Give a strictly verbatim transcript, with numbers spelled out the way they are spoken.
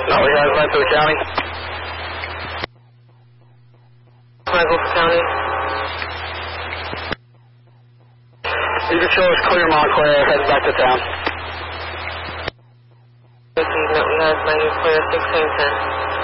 No, he has went to the county. Michael County. You can show us clear Montclair, heading back to town. fifty, no, he has ninety clear, sixteen ten.